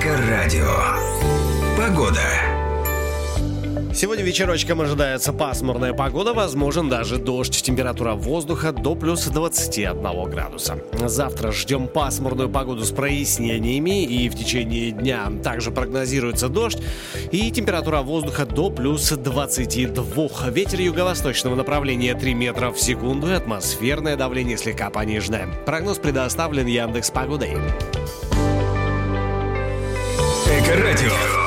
Эко-радио. Погода. Сегодня вечерочком ожидается пасмурная погода, возможен даже дождь. Температура воздуха до плюс 21 градуса. Завтра ждем пасмурную погоду с прояснениями, и в течение дня также прогнозируется дождь. И температура воздуха до плюс 22. Ветер юго-восточного направления 3 метра в секунду, и атмосферное давление слегка пониженное. Прогноз предоставлен Яндекс.Погодой. Эко-радио.